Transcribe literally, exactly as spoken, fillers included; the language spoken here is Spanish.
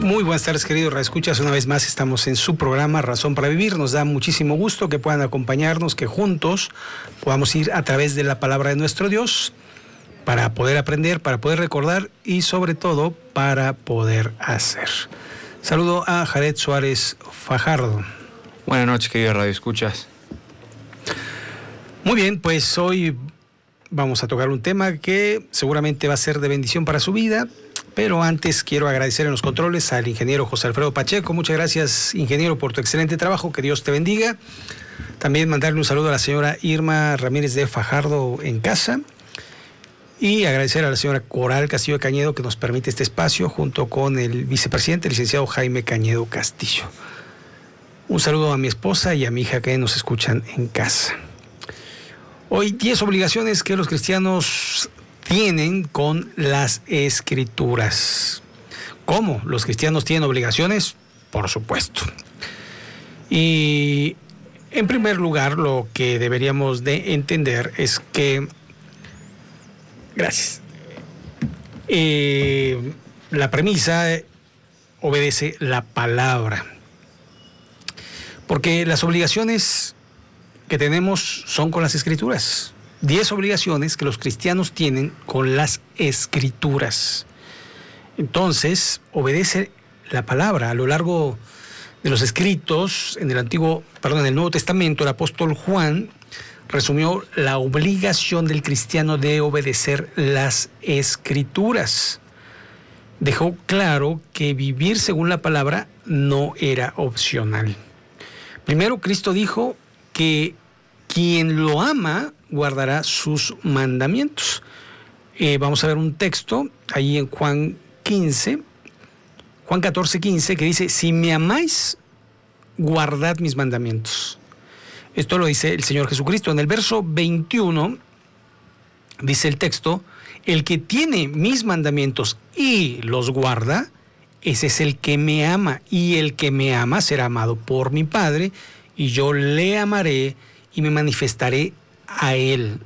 Muy buenas tardes, queridos radioescuchas. Una vez más estamos en su programa Razón para Vivir. Nos da muchísimo gusto que puedan acompañarnos, que juntos podamos ir a través de la palabra de nuestro Dios para poder aprender, para poder recordar y sobre todo para poder hacer. Saludo a Jared Suárez Fajardo. Buenas noches, queridos radioescuchas. Muy bien, pues hoy vamos a tocar un tema que seguramente va a ser de bendición para su vida. Pero antes quiero agradecer en los controles al ingeniero José Alfredo Pacheco. Muchas gracias, ingeniero, por tu excelente trabajo. Que Dios te bendiga. También mandarle un saludo a la señora Irma Ramírez de Fajardo en casa. Y agradecer a la señora Coral Castillo Cañedo que nos permite este espacio junto con el vicepresidente, el licenciado Jaime Cañedo Castillo. Un saludo a mi esposa y a mi hija que nos escuchan en casa. Hoy diez obligaciones que los cristianos tienen con las Escrituras. ¿Cómo? ¿Los cristianos tienen obligaciones? Por supuesto. Y en primer lugar, lo que deberíamos de entender es que, gracias, eh, la premisa obedece la palabra. Porque las obligaciones que tenemos son con las Escrituras. Diez obligaciones que los cristianos tienen con las Escrituras. Entonces, obedece la palabra. A lo largo de los escritos, en el Antiguo, perdón, en el Nuevo Testamento, el apóstol Juan resumió la obligación del cristiano de obedecer las Escrituras. Dejó claro que vivir según la palabra no era opcional. Primero, Cristo dijo que quien lo ama guardará sus mandamientos. Eh, vamos a ver un texto ahí en Juan quince, Juan catorce, quince, que dice: si me amáis, guardad mis mandamientos. Esto lo dice el Señor Jesucristo. En el verso veintiuno dice el texto: el que tiene mis mandamientos y los guarda, ese es el que me ama, y el que me ama será amado por mi Padre, y yo le amaré y me manifestaré a él.